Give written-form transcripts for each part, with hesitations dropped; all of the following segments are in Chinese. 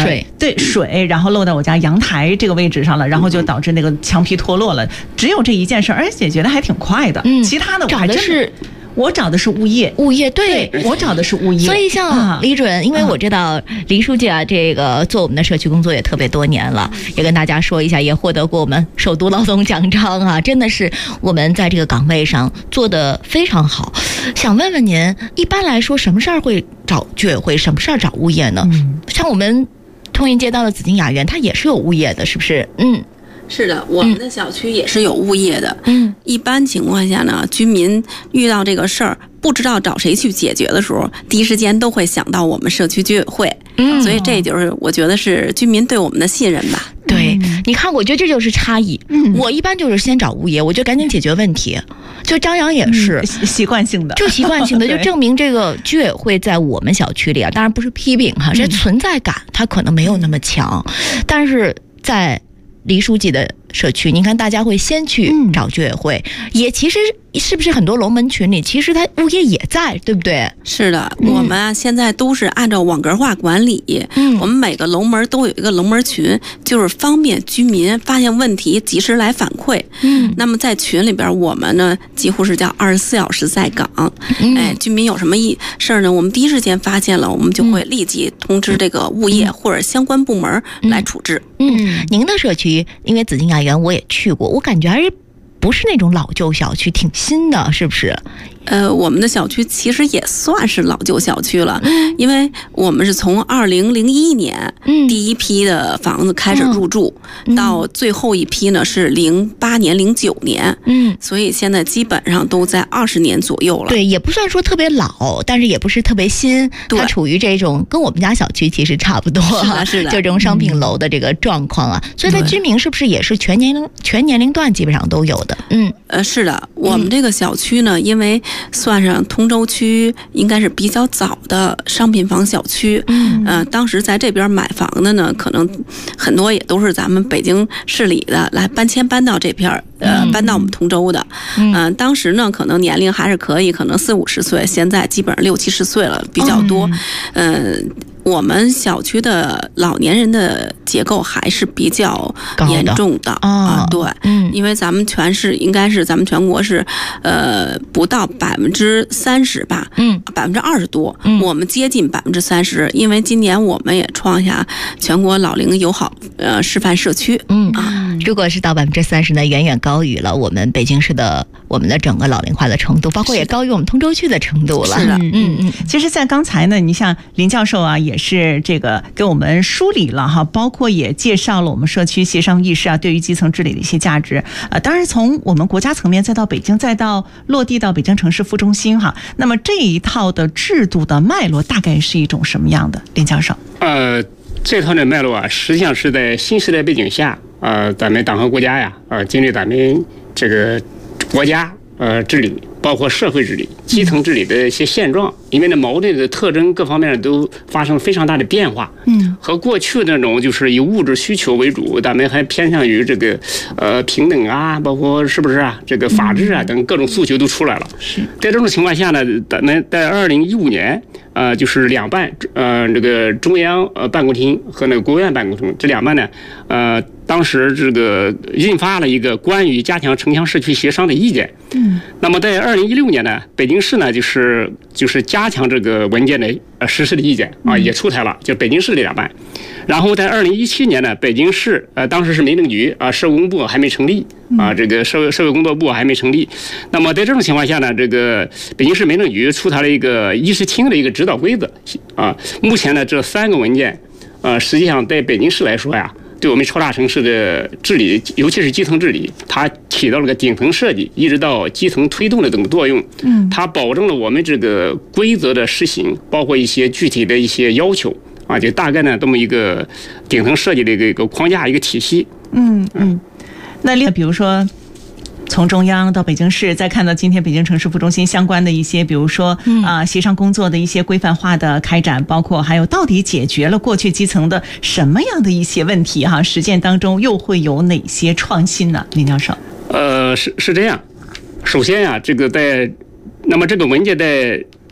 水，然后漏到我家阳台这个位置上了，然后就导致那个墙皮脱落了。只有这一件事，而且解决的还挺快的。其他的我还真是。我找的是物业，对，我找的是物业。 所以像李准，因为我知道李书记啊，这个做我们的社区工作也特别多年了，也跟大家说一下，也获得过我们首都劳动奖章啊，真的是我们在这个岗位上做得非常好。想问问您，一般来说什么事儿会找居委会，什么事儿找物业呢？像我们通云街道的紫金雅园，它也是有物业的，是不是？ 是的，我们的小区也是有物业的。一般情况下呢，居民遇到这个事儿不知道找谁去解决的时候，第一时间都会想到我们社区居委会。所以这就是我觉得是居民对我们的信任吧。 对，你看，我觉得这就是差异。我一般就是先找物业，我就赶紧解决问题。就张扬也是习惯性的， 就习惯性的，就证明这个居委会在我们小区里啊，当然不是批评哈，这存在感它可能没有那么强，但是在李书记的社区，你看大家会先去找居委会，也其实是不是很多龙门群里其实他物业也在，对不对？ 是的，我们现在都是按照网格化管理，我们每个龙门都有一个龙门群，就是方便居民发现问题及时来反馈。那么在群里边，我们呢几乎是叫24小时在岗。居民有什么事儿呢，我们第一时间发现了，我们就会立即通知这个物业或者相关部门来处置。 您的社区因为紫金雅园我也去过，我感觉还是不是那种老旧小区，挺新的，是不是？ 我们的小区其实也算是老旧小区了，因为我们是从2001年第一批的房子开始入住，到最后一批呢是08年、09年，所以现在基本上都在20年左右了。 对，也不算说特别老，但是也不是特别新，它处于这种跟我们家小区其实差不多， 是的， 就这种商品楼的这个状况啊。所以它居民是不是也是全年龄段基本上都有的？ 是的，我们这个小区呢，因为算上通州区应该是比较早的商品房小区，当时在这边买房的呢，可能很多也都是咱们北京市里的来搬到这片搬到我们通州的，当时呢可能年龄还是可以，可能40-50岁，现在基本上60-70岁了，比较多，我们小区的老年人的结构还是比较严重的对，因为咱们全市应该是咱们全国是不到30%吧，20%多，我们接近30%，因为今年我们也创下全国老龄友好示范社区。 如果是到30%呢，远远高于了我们北京市的我们的整个老龄化的程度，包括也高于我们通州区的程度了。 是的， 其实在刚才呢，你像林教授啊，也是这个给我们梳理了哈，包括也介绍了我们社区协商议事啊，对于基层治理的一些价值。当然从我们国家层面再到北京，再到落地到北京城市副中心哈，那么这一套的制度的脉络大概是一种什么样的？林教授。 这套的脉络啊，实际上是在新时代背景下，咱们党和国家呀，经历咱们这个国家治理，包括社会治理、基层治理的一些现状，里面的矛盾的特征各方面都发生了非常大的变化。和过去那种就是以物质需求为主，咱们还偏向于这个平等啊，包括是不是啊，这个法治啊等各种诉求都出来了。在这种情况下呢，咱们在2015年。就是两办，这个中央办公厅和那个国务院办公厅这两办呢，当时这个印发了一个关于加强城乡社区协商的意见。那么在2016年呢，北京市呢就是加强这个文件的实施的意见啊也出台了，就北京市这两办。然后在2017年呢，北京市当时是民政局社会工部还没成立这个社会工作部还没成立。那么在这种情况下呢，这个北京市民政局出台了一个议事厅的一个指导规则目前呢这3个文件实际上在北京市来说呀，对我们超大城市的治理，尤其是基层治理，它起到了个顶层设计一直到基层推动的这种作用。它保证了我们这个规则的实行，包括一些具体的一些要求就大概呢这么一个顶层设计的一个框架一个体系。 那比如说从中央到北京市，再看到今天北京城市副中心相关的一些，比如说协商工作的一些规范化的开展，包括还有到底解决了过去基层的什么样的一些问题哈？实践当中又会有哪些创新呢？林教授。 是这样，首先呀，那么这个文件在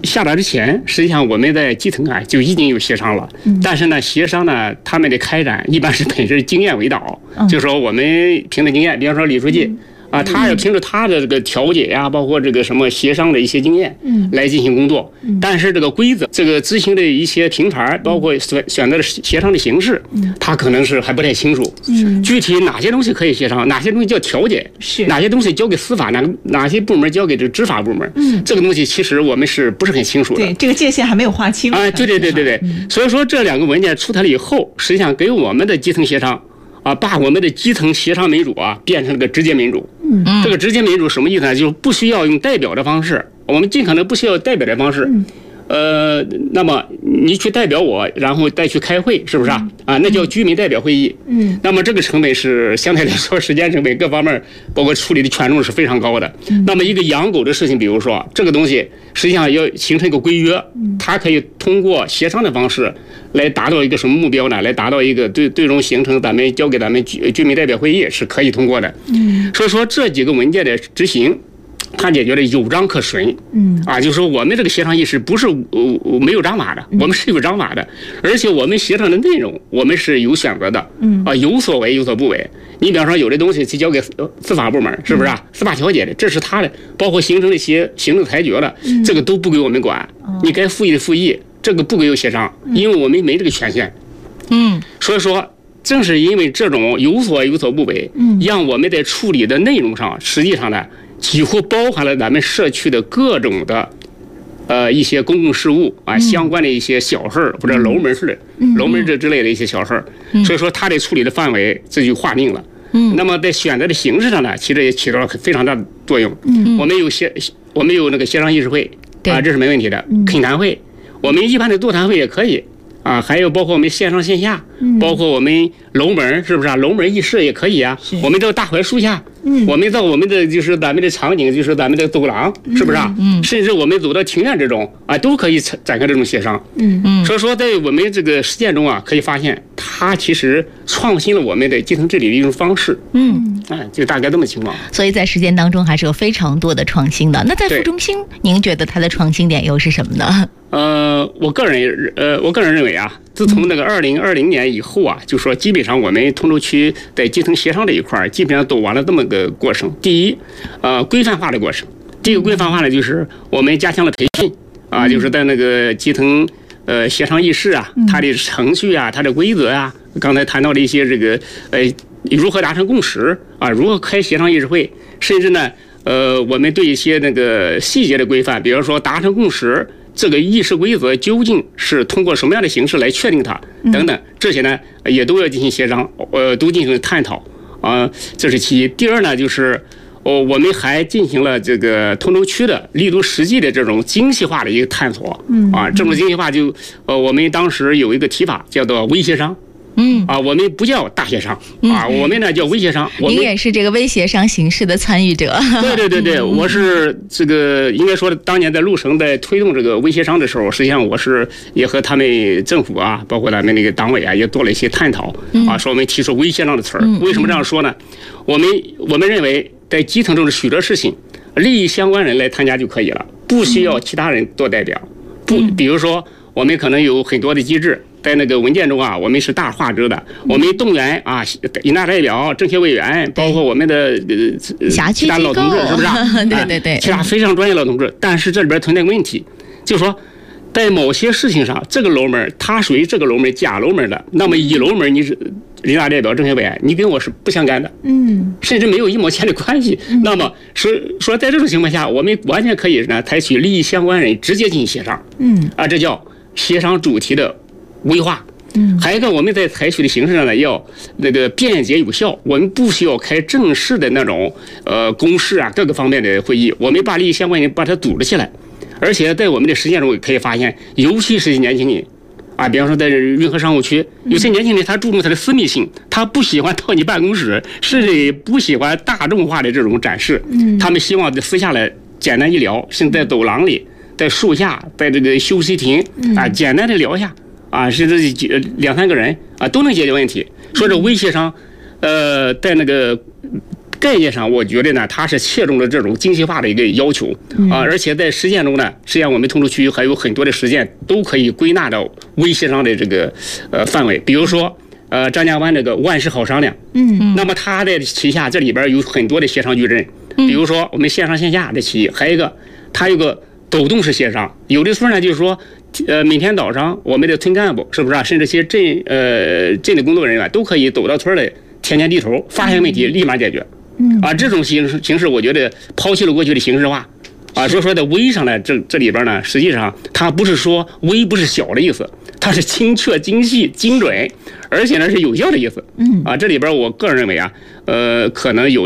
下达之前，实际上我们在基层啊就已经有协商了。但是呢，协商呢，他们的开展一般是本着经验为导，就是说我们凭着经验，比方说李书记。他要凭着他的这个调解呀，包括这个什么协商的一些经验，来进行工作。但是这个规则、这个执行的一些平台，包括选择的协商的形式，他可能是还不太清楚。具体哪些东西可以协商，哪些东西叫调解，哪些东西交给司法，哪些部门交给这执法部门，这个东西其实我们是不是很清楚的？ 对，这个界限还没有划清。 对。所以说这两个文件出台了以后，实际上给我们的基层协商。把我们的基层协商民主变成了个直接民主。这个直接民主什么意思呢？就是不需要用代表的方式，我们尽可能不需要代表的方式。那么你去代表我，然后再去开会，是不是啊？那叫居民代表会议。那么这个成本是相对来说时间成本各方面，包括处理的权重是非常高的。那么一个养狗的事情，比如说这个东西，实际上要形成一个规约，它可以通过协商的方式来达到一个什么目标呢？来达到一个最终形成咱们交给咱们居民代表会议是可以通过的。所以说这几个文件的执行。他解决的有章可循，就是说我们这个协商议事不是没有章法的，我们是有章法的，而且我们协商的内容我们是有选择的，有所为有所不为。你比方说有的东西去交给司法部门，是不是啊？司法调解的，这是他的，包括形成一些行政裁决了，这个都不归我们管，你该复议的复议，这个不归有协商，因为我们没这个权限。所以说。正是因为这种有所不为，让我们在处理的内容上，实际上呢，几乎包含了咱们社区的各种的，一些公共事务相关的一些小事或者楼门这之类的一些小事，所以说它的处理的范围这就划定了。那么在选择的形式上呢，其实也起到了非常大的作用。我们有那个协商议事会这是没问题的。恳谈会，我们一般的座谈会也可以。还有包括我们线上线下，包括我们楼门，是不是啊？楼门议事也可以啊。我们到大槐树下，我们到我们的就是咱们的场景，就是咱们的走廊，是不是啊？甚至我们走到庭院这种都可以展开这种协商。所以说在我们这个实践中可以发现它其实创新了我们的基层治理的一种方式。就大概这么情况。 所以在实践当中还是有非常多的创新的。那在副中心，您觉得它的创新点又是什么呢？ 我个人认为自从那个2020年以后就说基本上我们通州区在基层协商这一块基本上都完了这么个过程。第一，规范化的过程。第一个规范化呢，就是我们加强了培训就是在那个基层协商议事它的程序它的规则刚才谈到的一些这个如何达成共识如何开协商议事会，甚至呢我们对一些那个细节的规范，比如说达成共识。这个议事规则究竟是通过什么样的形式来确定它等等，这些呢也都要进行协商，都进行探讨这是其一。第二呢，就是我们还进行了这个通州区的立足实际的这种精细化的一个探索这种精细化就我们当时有一个提法叫做微协商。我们不叫大协商我们呢叫微协商。 您也是这个微协商形式的参与者。 对，我是这个应该说当年在陆省在推动这个微协商的时候，实际上我是也和他们政府包括咱们那个党委也做了一些探讨说我们提出微协商的词儿。为什么这样说呢？我们认为在基层中的许多事情，利益相关人来参加就可以了，不需要其他人做代表。比如说我们可能有很多的机制。在那个文件中我们是大画之的，我们动员人大代表、政协委员，包括我们的其他老同志，是不是对，其他非常专业老同志。但是这里边存在问题，就是说，在某些事情上，这个楼门它属于这个楼门甲楼门的，那么乙楼门你是人大代表、政协委员，你跟我是不相干的，甚至没有一毛钱的关系。那么说在这种情况下，我们完全可以呢采取利益相关人直接进行协商，这叫协商主题的微化。还有一个我们在采取的形式上呢，要那个便捷有效，我们不需要开正式的那种公示各个方面的会议，我们把利益相关人把它组织起来。而且在我们的实践中可以发现，尤其是年轻人比方说在运河商务区，有些年轻人他注重他的私密性，他不喜欢到你办公室，甚至也不喜欢大众化的这种展示，他们希望在私下来简单一聊，甚至在走廊里、在树下、在这个休息亭简单的聊一下甚至2-3个人都能解决问题。说这微协商在那个概念上，我觉得呢，它是切中了这种精细化的一个要求啊，而且在实践中呢，实际上我们通州区还有很多的实践都可以归纳到微协商的这个范围，比如说张家湾这个万事好商量，那么它的旗下这里边有很多的协商矩阵，比如说我们线上线下的企业，还有一个它有个抖动式协商，有的村呢就是说。每天早上，我们的村干部是不是啊？甚至一些镇的工作人员都可以走到村里，天天地头，发现问题立马解决。这种形式，我觉得抛弃了过去的形式化。所以说在微上呢，这里边呢，实际上它不是说微不是小的意思，它是精确、精细、精准，而且呢是有效的意思。这里边我个人认为啊，可能有。